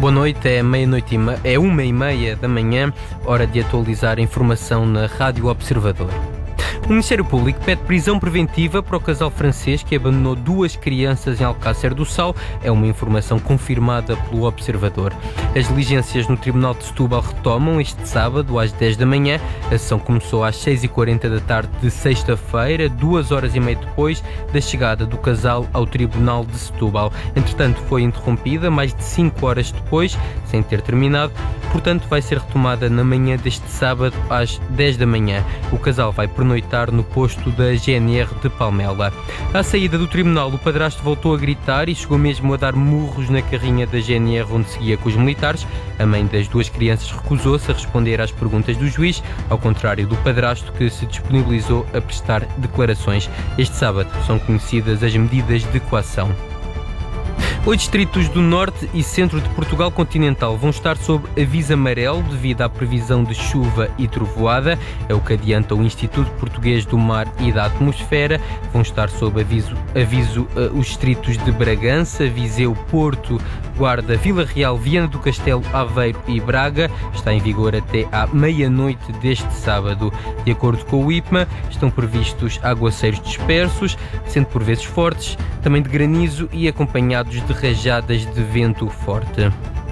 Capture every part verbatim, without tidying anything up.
Boa noite, é meia-noite e me... é uma e meia da manhã, hora de atualizar a informação na Rádio Observador. O Ministério Público pede prisão preventiva para o casal francês que abandonou duas crianças em Alcácer do Sal. É uma informação confirmada pelo Observador. As diligências no Tribunal de Setúbal retomam este sábado às dez da manhã. A sessão começou às seis e quarenta da tarde de sexta-feira, duas horas e meia depois da chegada do casal ao Tribunal de Setúbal. Entretanto, foi interrompida mais de cinco horas depois, sem ter terminado. Portanto, vai ser retomada na manhã deste sábado às dez da manhã. O casal vai pernoitar no posto da G N R de Palmela. À saída do tribunal, o padrasto voltou a gritar e chegou mesmo a dar murros na carrinha da G N R onde seguia com os militares. A mãe das duas crianças recusou-se a responder às perguntas do juiz, ao contrário do padrasto, que se disponibilizou a prestar declarações. Este sábado são conhecidas as medidas de coação. Oito distritos do norte e centro de Portugal continental vão estar sob aviso amarelo devido à previsão de chuva e trovoada. É o que adianta o Instituto Português do Mar e da Atmosfera. Vão estar sob aviso, aviso uh, os distritos de Bragança, Viseu, Porto, Guarda, Vila Real, Viana do Castelo, Aveiro e Braga. Está em vigor até à meia-noite deste sábado. De acordo com o I P M A, estão previstos aguaceiros dispersos, sendo por vezes fortes, também de granizo e acompanhados de rajadas de vento forte.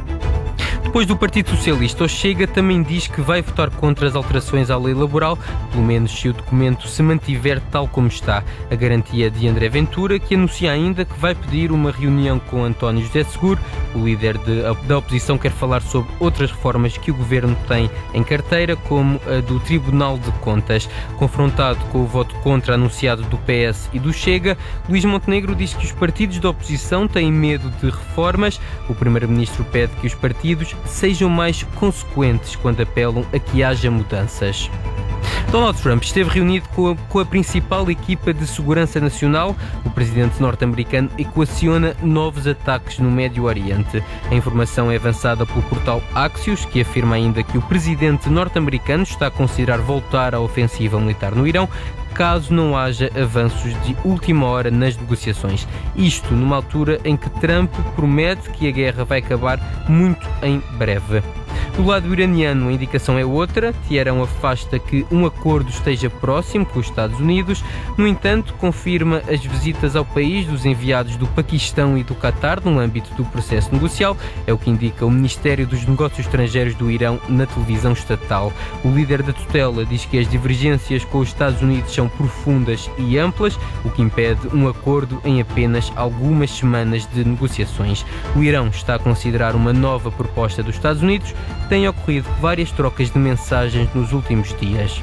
Depois do Partido Socialista, o Chega também diz que vai votar contra as alterações à lei laboral, pelo menos se o documento se mantiver tal como está. A garantia de André Ventura, que anuncia ainda que vai pedir uma reunião com António José Seguro. O líder de, da oposição quer falar sobre outras reformas que o governo tem em carteira, como a do Tribunal de Contas. Confrontado com o voto contra anunciado do P S e do Chega, Luís Montenegro diz que os partidos da oposição têm medo de reformas. O primeiro-ministro pede que os partidos sejam mais consequentes quando apelam a que haja mudanças. Donald Trump esteve reunido com a, com a principal equipa de segurança nacional. O presidente norte-americano equaciona novos ataques no Médio Oriente. A informação é avançada pelo portal Axios, que afirma ainda que o presidente norte-americano está a considerar voltar à ofensiva militar no Irão, caso não haja avanços de última hora nas negociações. Isto numa altura em que Trump promete que a guerra vai acabar muito em breve. Do lado iraniano, a indicação é outra. Teherão afasta que um acordo esteja próximo com os Estados Unidos. No entanto, confirma as visitas ao país dos enviados do Paquistão e do Qatar no âmbito do processo negocial. É o que indica o Ministério dos Negócios Estrangeiros do Irão na televisão estatal. O líder da tutela diz que as divergências com os Estados Unidos são profundas e amplas, o que impede um acordo em apenas algumas semanas de negociações. O Irão está a considerar uma nova proposta dos Estados Unidos. Têm ocorrido várias trocas de mensagens nos últimos dias.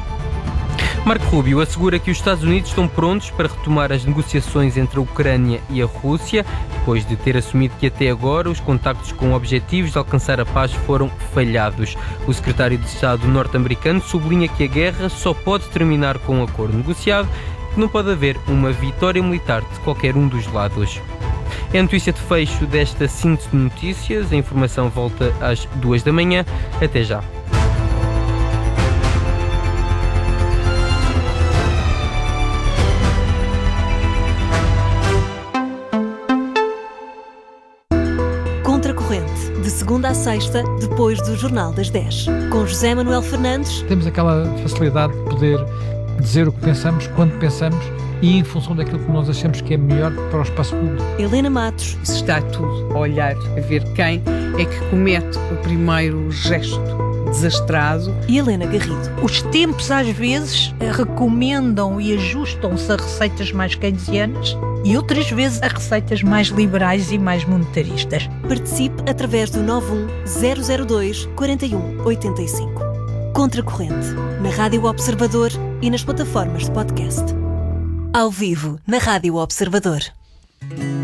Marco Rubio assegura que os Estados Unidos estão prontos para retomar as negociações entre a Ucrânia e a Rússia, depois de ter assumido que até agora os contactos com objetivos de alcançar a paz foram falhados. O secretário de Estado norte-americano sublinha que a guerra só pode terminar com um acordo negociado, que não pode haver uma vitória militar de qualquer um dos lados. É a notícia de fecho desta síntese de notícias. A informação volta às duas da manhã. Até já. Contracorrente, de segunda a sexta, depois do Jornal das dez. Com José Manuel Fernandes. Temos aquela facilidade de poder dizer o que pensamos, quando pensamos e em função daquilo que nós achamos que é melhor para o espaço público. Helena Matos. Isso está tudo a olhar, a ver quem é que comete o primeiro gesto desastrado. E Helena Garrido. Os tempos às vezes recomendam e ajustam-se a receitas mais keynesianas e outras vezes a receitas mais liberais e mais monetaristas. Participe através do nove um zero zero dois quatro um oito cinco. Contracorrente, na Rádio Observador e nas plataformas de podcast. Ao vivo, na Rádio Observador.